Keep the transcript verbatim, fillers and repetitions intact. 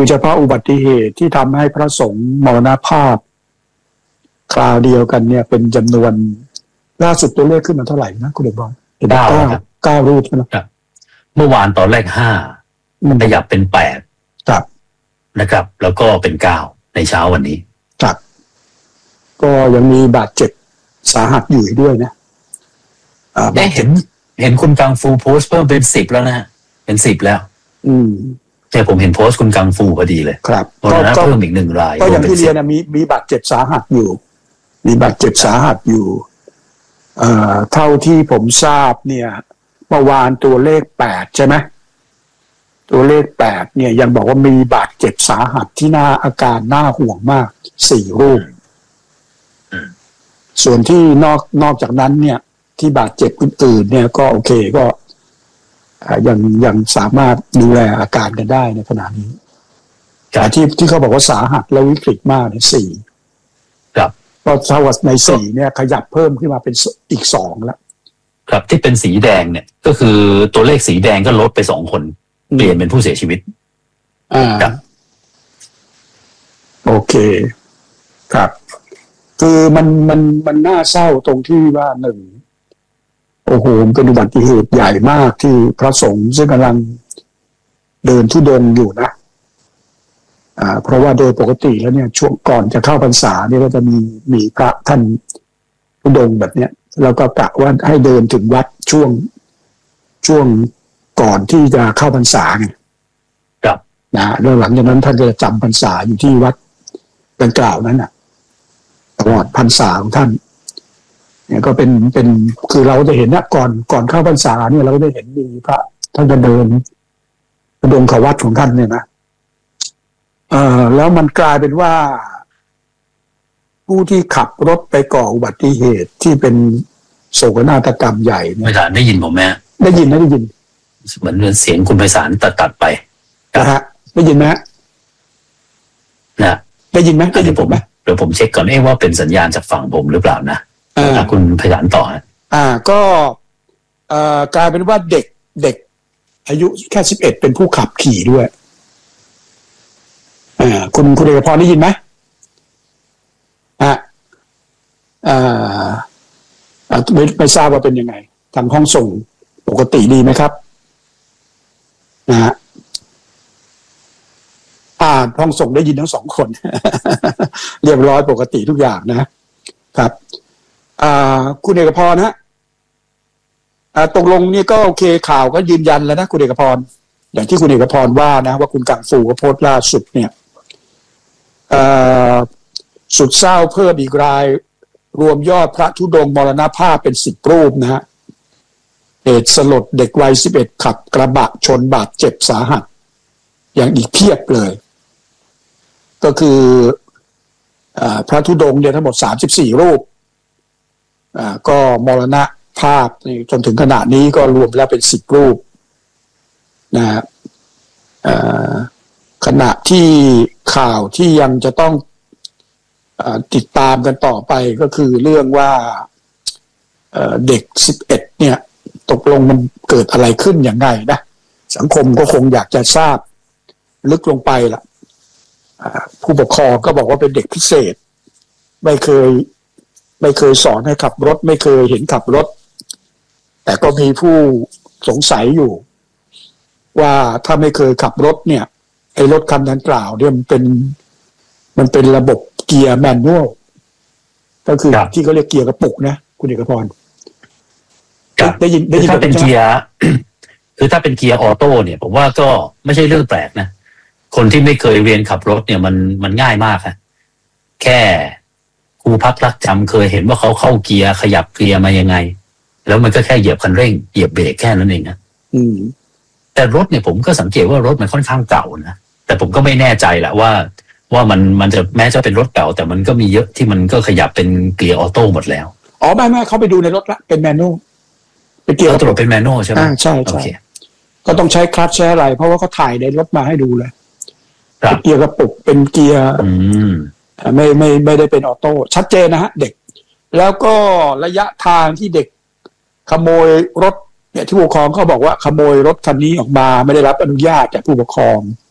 เฉพาะอุบัติเหตุที่ทำให้พระสงฆ์มรณภาพคราวเดียวกันเนี่ยเป็นจำนวนล่าสุดตัวเลขขึ้นมาเท่าไหร่นะคุณเดชบอลเก้าเก้ารูปนะครับเมื่อวานตอนแรกห้าขยับเป็นแปดครับนะครับ แล้วก็เป็นเก้าในเช้าวันนี้ครับก็ยังมีบาดเจ็บสาหัสอยู่ด้วยนะได้เห็นเห็นคุณกังฟูโพสต์เพิ่มเป็นสิบแล้วนะฮะเป็นสิบแล้วอืมแต่ผมเห็นโพสต์คุณกังฟูพอดีเลยครับก็เพิ่มอีกหนึ่งรายก็อย่างที่เรียนนะมีมีบาดเจ็บสาหัสอยู่มีบาดเจ็บสาหัสอยู่เอ่อเท่าที่ผมทราบเนี่ยเมื่อวานตัวเลขแปดใช่ไหมตัวเลขแปดเนี่ยยังบอกว่ามีบาดเจ็บสาหัสที่น่าอาการน่าห่วงมากสี่รูปส่วนที่นอกนอกจากนั้นเนี่ยที่บาดเจ็บอื่นๆเนี่ยก็โอเคก็ยังยังสามารถดูแลอาการกันได้ในขณะนี้แต่ที่ที่เขาบอกว่าสาหัสและวิกฤตมากเนี่ยสี่ครับก็เท่ากับในสี่เนี่ยขยับเพิ่มขึ้นมาเป็นอีกสองแล้วครับที่เป็นสีแดงเนี่ยก็คือตัวเลขสีแดงก็ลดไปสองคนเปลี่ยนเป็นผู้เสียชีวิตอ่าครับโอเคครับคือมันมันมันน่าเศร้าตรงที่ว่าหนึ่งโอ้โหเป็นอุบัติเหตุใหญ่มากที่พระสงฆ์ซึ่งกำลังเดินทุดงอยู่นะอ่าเพราะว่าโดยปกติแล้วเนี่ยช่วงก่อนจะเข้าพรรษาเนี่ยก็จะมีมีพระท่านทุดงแบบเนี้ยแล้วก็กะว่าให้เดินถึงวัดช่วงช่วงก่อนที่จะเข้าพรรษาไงครับนะแล้วหลังจากนั้นท่านจะจำพรรษาอยู่ที่วัดดังกล่าวนั้นน่ะตลอดพรรษาของท่านเนี่ยก็เป็นเป็นคือเราจะเห็นนะก่อนก่อนเข้าพรรษาเนี่ยเราก็จะเห็นมีพระท่านจะเดินดงเขาวัดของท่านเนี่ยนะเอ่อแล้วมันกลายเป็นว่าผู้ที่ขับรถไปก่ออุบัติเหตุที่เป็นโศกนาฏกรรมใหญ่เนี่ยไม่ถามได้ยินผมไหมได้ยินนะได้ยินเหมือนเสียงคุณไพศาลตัดตัดไปนะฮะได้ยินไหมนะได้ยินไหมได้ยินผมไหมเดี๋ยวผมเช็คก่อนเอ๊ะว่าเป็นสัญญาณจากฝั่งผมหรือเปล่านะคุณไพศาลต่ออ่าก็เอ่อกลายเป็นว่าเด็กเด็กอายุแค่สิบเอ็ดเป็นผู้ขับขี่ด้วยอ่าคุณคุณเอกพรได้ยินไหมอ่าอ่าไม่ไม่ทราบว่าเป็นยังไงทางห้องส่งปกติดีไหมครับนะฮะอ่าห้องส่งได้ยินทั้งสองคน เรียบร้อยปกติทุกอย่างนะครับอ่าคุณเอกพรฮะอ่าตกลงนี่ก็โอเคข่าวก็ยืนยันแล้วนะคุณเอกพรอย่างที่คุณเอกพรว่านะว่าคุณกังฟูก็โพสต์ล่าสุดเนี่ยอ่าสุดเศร้าเพิ่มอีกรายรวมยอดพระธุดงค์มรณภาพเป็นสิบรูปนะฮะเหตุสลดเด็กวัยสิบเอ็ดขับกระบะชนบาดเจ็บสาหัสอย่างอีกเพียบเลยก็คืออ่าพระธุดงค์เนี่ยทั้งหมดสามสิบสี่รูปอ่าก็มรณภาพจนถึงขณะนี้ก็รวมแล้วเป็นสิบรูปนะฮะอ่าขณะที่ข่าวที่ยังจะต้องติดตามกันต่อไปก็คือเรื่องว่าเด็กสิบเอ็ดเนี่ยตกลงมันเกิดอะไรขึ้นอย่างไรนะสังคมก็คงอยากจะทราบลึกลงไปล่ะผู้ปกครองก็บอกว่าเป็นเด็กพิเศษไม่เคยไม่เคยสอนให้ขับรถไม่เคยเห็นขับรถแต่ก็มีผู้สงสัยอยู่ว่าถ้าไม่เคยขับรถเนี่ยไอ้รถคันดังกล่าวเนี่ยมันเป็นมันเป็นระบบเกียร์แมนนวลก็คือที่เขาเรียกเกียร์กระปุกนะคุณเอกพรได้ยินได้ยินถ้าเป็นเกียร์คือถ้าเป็นเกียร์ออโต้เนี่ยผมว่าก็ไม่ใช่เรื่องแปลกนะคนที่ไม่เคยเรียนขับรถเนี่ยมันมันง่ายมากค่ะแค่ครูพักรักจำเคยเห็นว่าเขาเข้าเกียร์ขยับเกียร์มายังไงแล้วมันก็แค่เหยียบคันเร่งเหยียบเบรกแค่นั้นเองนะอืมแต่รถเนี่ยผมก็สังเกตว่ารถมันค่อนข้างเก่านะแต่ผมก็ไม่แน่ใจแหละว่าว่ามันมันจะแม้จะเป็นรถเก่าแต่มันก็มีเยอะที่มันก็ขยับเป็นเกียร์ออโต้หมดแล้วอ๋อไม่ไม่เขาไปดูในรถละเป็นแมนนวลเป็นเกียร์ออโต้เป็นแมนนวลใช่ไหมอ่าใช่ใช่ก็ต้องใช้คลัตช์ใช้อะไรเพราะว่าเขาถ่ายในรถมาให้ดูเลยเป็นเกียร์กระปุกเป็นเกียร์ไม่ไม่ไม่ได้เป็นออโต้ชัดเจนนะฮะเด็กแล้วก็ระยะทางที่เด็กขโมยรถเนี่ยที่ผู้ปกครองเขาบอกว่าขโมยรถคันนี้ออกมาไม่ได้รับอนุญาตจากผู้ปกครอง